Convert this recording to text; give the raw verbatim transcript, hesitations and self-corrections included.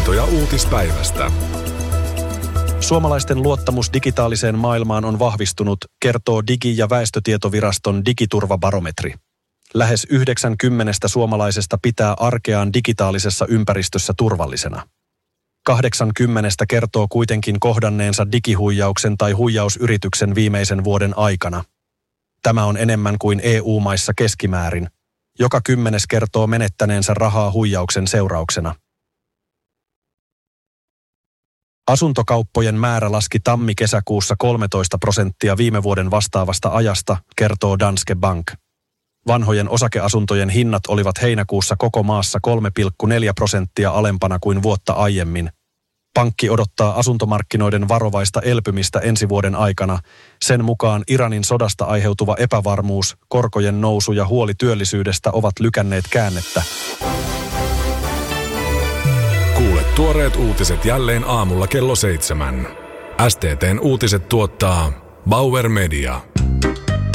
havaintoja uutispäivästä. Suomalaisten luottamus digitaaliseen maailmaan on vahvistunut, kertoo Digi- ja väestötietoviraston digiturvabarometri. Lähes yhdeksänkymmentä suomalaisesta pitää arkeaan digitaalisessa ympäristössä turvallisena. kahdeksankymmentä kertoo kuitenkin kohdanneensa digihuijauksen tai huijausyrityksen viimeisen vuoden aikana. Tämä on enemmän kuin E U-maissa keskimäärin. Joka kymmenes kertoo menettäneensä rahaa huijauksen seurauksena. Asuntokauppojen määrä laski tammi-kesäkuussa kolmetoista prosenttia viime vuoden vastaavasta ajasta, kertoo Danske Bank. Vanhojen osakeasuntojen hinnat olivat heinäkuussa koko maassa kolme pilkku neljä prosenttia alempana kuin vuotta aiemmin. Pankki odottaa asuntomarkkinoiden varovaista elpymistä ensi vuoden aikana. Sen mukaan Iranin sodasta aiheutuva epävarmuus, korkojen nousu ja huoli työllisyydestä ovat lykänneet käännettä. Kuule tuoreet uutiset jälleen aamulla kello seitsemän. S T T:n uutiset tuottaa Bauer Media.